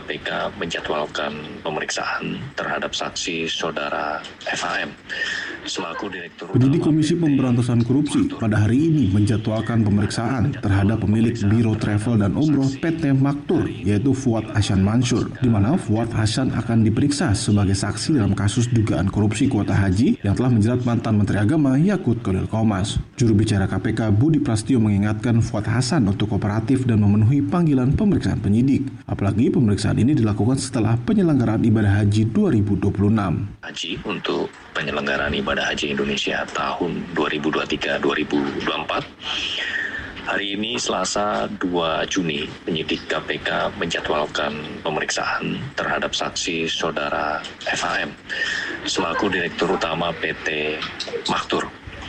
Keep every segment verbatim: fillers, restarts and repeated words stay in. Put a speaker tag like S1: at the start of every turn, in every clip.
S1: P K menjadwalkan pemeriksaan terhadap saksi saudara F H M selaku Direktur
S2: Penyidik Komisi Pemberantasan Korupsi pada hari ini menjadwalkan pemeriksaan terhadap pemilik Biro Travel dan Umroh P T Maktur, yaitu Fuad Hasan Mansur, di mana Fuad Hasan akan diperiksa sebagai saksi dalam kasus dugaan korupsi kuota haji yang telah menjerat mantan Menteri Agama Yakut Kolil Qomas. Juru bicara K P K Budi Prasetyo mengingatkan Fuad Hasan untuk kooperatif dan memenuhi panggilan pemeriksaan penyidik. Apalagi pemeriksaan ini dilakukan setelah penyelenggaraan ibadah haji dua ribu dua puluh enam.
S1: Haji untuk penyelenggaraan ibadah haji Indonesia tahun dua ribu dua puluh tiga dua ribu dua puluh empat. Hari ini Selasa dua Juni, penyidik K P K menjadwalkan pemeriksaan terhadap saksi saudara F H M selaku Direktur Utama P T Maktur.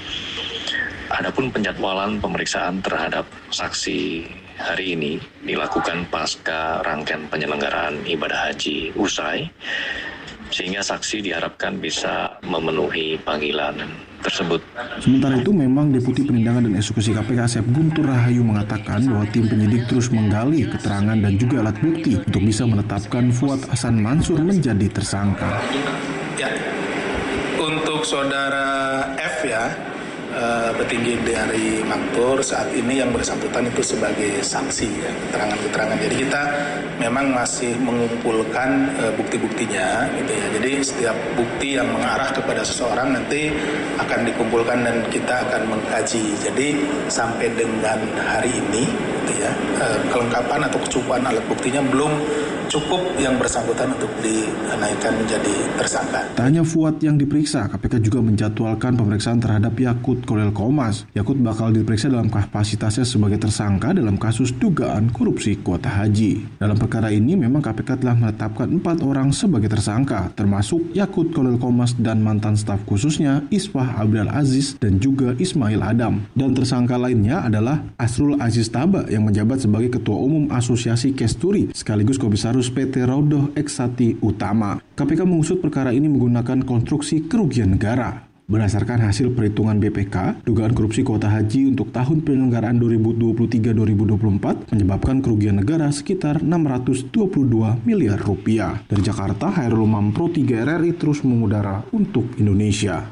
S1: Adapun penjadwalan pemeriksaan terhadap saksi hari ini dilakukan pasca rangkaian penyelenggaraan ibadah haji usai, sehingga saksi diharapkan bisa memenuhi panggilan tersebut.
S2: Sementara itu, memang Deputi Penindakan dan Eksekusi K P K Asep Guntur Rahayu mengatakan bahwa tim penyidik terus menggali keterangan dan juga alat bukti untuk bisa menetapkan Fuad Hasan Mansur menjadi tersangka.
S3: Ya, untuk saudara F ya, Uh, petinggi dari Maktur saat ini yang bersangkutan itu sebagai saksi ya, keterangan-keterangan. Jadi kita memang masih mengumpulkan uh, bukti-buktinya gitu ya. Jadi setiap bukti yang mengarah kepada seseorang nanti akan dikumpulkan dan kita akan mengkaji. Jadi sampai dengan hari ini gitu ya, uh, kelengkapan atau kecukupan alat buktinya belum cukup yang bersangkutan untuk dinaikkan menjadi tersangka.
S2: Tak hanya Fuad yang diperiksa, K P K juga menjadwalkan pemeriksaan terhadap Yakut Kolil Qomas. Yakut bakal diperiksa dalam kapasitasnya sebagai tersangka dalam kasus dugaan korupsi kuota haji. Dalam perkara ini memang K P K telah menetapkan empat orang sebagai tersangka, termasuk Yakut Kolil Qomas dan mantan staf khususnya Isfah Abdul Aziz dan juga Ismail Adam. Dan tersangka lainnya adalah Asrul Aziz Taba yang menjabat sebagai Ketua Umum Asosiasi Kesturi sekaligus Komisaris P T Raudoh Eksati Utama. K P K mengusut perkara ini menggunakan konstruksi kerugian negara. Berdasarkan hasil perhitungan B P K, dugaan korupsi kuota haji untuk tahun penyelenggaraan dua ribu dua puluh tiga dua ribu dua puluh empat menyebabkan kerugian negara sekitar enam ratus dua puluh dua miliar rupiah. Dari Jakarta, Hairul Umam, Pro tiga R R I terus mengudara untuk Indonesia.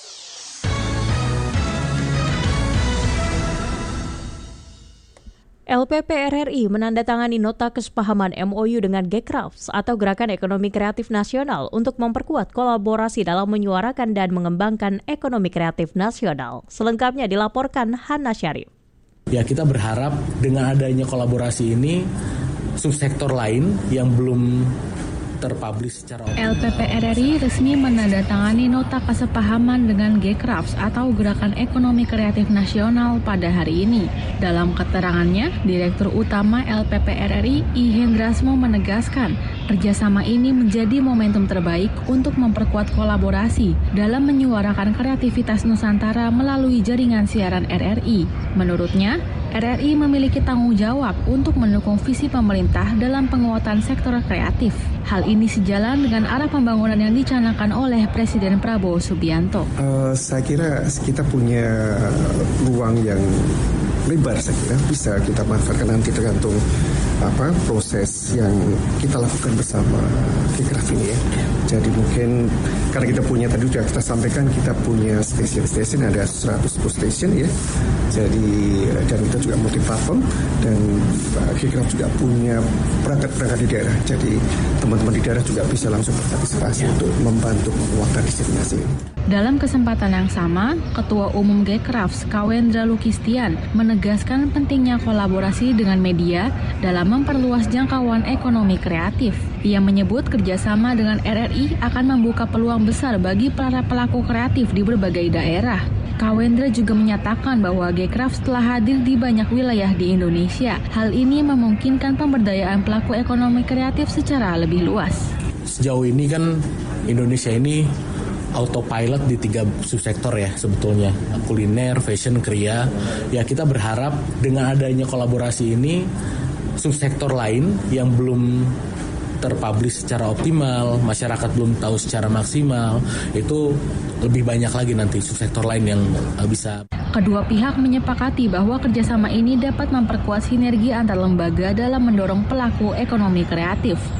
S4: L P P R R I menandatangani nota kesepahaman M O U dengan Gecrafts atau Gerakan Ekonomi Kreatif Nasional untuk memperkuat kolaborasi dalam menyuarakan dan mengembangkan ekonomi kreatif nasional. Selengkapnya dilaporkan Hana Syarif.
S5: Ya, kita berharap dengan adanya kolaborasi ini subsektor lain yang belum terpublish secara
S6: L P P R R I resmi menandatangani nota kesepahaman dengan Gecrafts atau Gerakan Ekonomi Kreatif Nasional pada hari ini. Dalam keterangannya, Direktur Utama L P P R R I, I Hendrasmo menegaskan, kerjasama ini menjadi momentum terbaik untuk memperkuat kolaborasi dalam menyuarakan kreativitas Nusantara melalui jaringan siaran R R I. Menurutnya, R R I memiliki tanggung jawab untuk mendukung visi pemerintah dalam penguatan sektor kreatif. Hal ini sejalan dengan arah pembangunan yang dicanangkan oleh Presiden Prabowo Subianto.
S7: Uh, saya kira kita punya ruang yang lebar, saya kira bisa kita manfaatkan nanti tergantung apa proses yang kita lakukan bersama Gecrafts ini ya. Jadi mungkin karena kita punya tadi sudah kita sampaikan kita punya station-station ada seratus station ya. Jadi dan kita juga multi platform dan uh, Gecrafts juga punya perangkat-perangkat di daerah. Jadi teman-teman di daerah juga bisa langsung berpartisipasi untuk membantu menguatkan diseminasi ini.
S6: Dalam kesempatan yang sama, Ketua Umum Gecrafts Kawendra Lukistian menegaskan pentingnya kolaborasi dengan media dalam memperluas jangkauan ekonomi kreatif. Ia menyebut kerjasama dengan R R I akan membuka peluang besar bagi para pelaku kreatif di berbagai daerah. Kawendra juga menyatakan bahwa Gecrafts telah hadir di banyak wilayah di Indonesia. Hal ini memungkinkan pemberdayaan pelaku ekonomi kreatif secara lebih luas.
S5: Sejauh ini kan Indonesia ini autopilot di tiga subsektor ya sebetulnya, kuliner, fashion, kria. Ya, kita berharap dengan adanya kolaborasi ini subsektor lain yang belum terpublish secara optimal, masyarakat belum tahu secara maksimal, itu lebih banyak lagi nanti subsektor lain yang bisa.
S6: Kedua pihak menyepakati bahwa kerjasama ini dapat memperkuat sinergi antar lembaga dalam mendorong pelaku ekonomi kreatif.